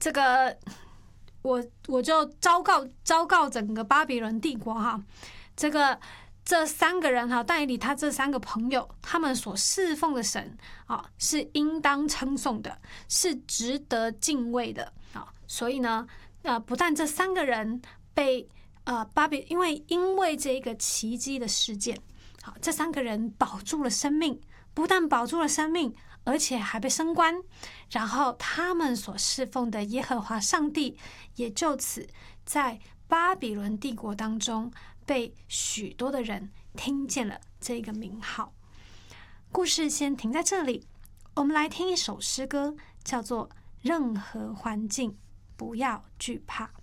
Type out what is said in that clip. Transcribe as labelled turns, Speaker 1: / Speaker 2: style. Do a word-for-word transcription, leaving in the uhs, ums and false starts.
Speaker 1: 这个我我就昭告昭告整个巴比伦帝国哈，这个这三个人哈，但以理他这三个朋友，他们所侍奉的神啊，是应当称颂的，是值得敬畏的啊。所以呢，呃，不但这三个人被呃巴比，因为因为这个奇迹的事件，好，这三个人保住了生命，不但保住了生命，而且还被升官，然后他们所侍奉的耶和华上帝也就此在巴比伦帝国当中被许多的人听见了这个名号。故事先停在这里，我们来听一首诗歌，叫做《任何环境不要惧怕》。